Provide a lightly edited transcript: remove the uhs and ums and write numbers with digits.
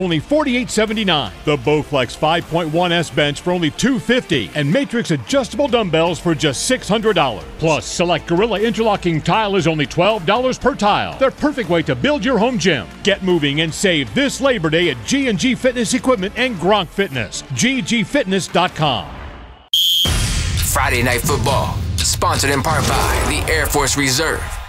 only $48.79. The Bowflex 5.1S bench for only $250, and Matrix adjustable dumbbells for just $600. Plus, select Gorilla interlocking tile is only $12 per tile. They're perfect way to build your home gym. Get moving and save this Labor Day at G&G Fitness Equipment and Gronk Fitness. ggfitness.com. Friday Night Football, sponsored in part by the Air Force Reserve.